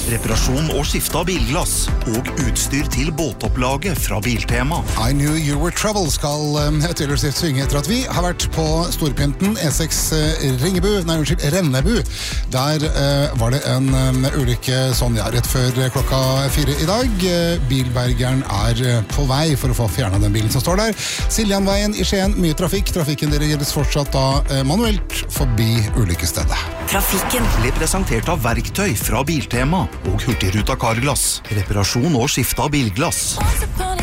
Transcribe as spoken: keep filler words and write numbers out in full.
reparasjon og skifte av bilglass, og utstyr til båtopplaget fra Biltema. I Knew You Were Trouble skal Taylor Swift synge etter at vi har vært på Storpynten E seks Ringebu, nei unnskyld, Rennebu. Der uh, var det en um, ulykke sånn ja, rett før klokka fire i dag. Bilbergeren er på vei for å få fjernet den bilen som står der. Siljanveien i Skien, mye trafikk. Trafikken dirigeres fortsatt da uh, manuelt forbi ulykkesstedet. Trafikken ble presentert av verktøy fra Biltema og Hurtigruta Carglass. Reparasjon og skifte av bilglass.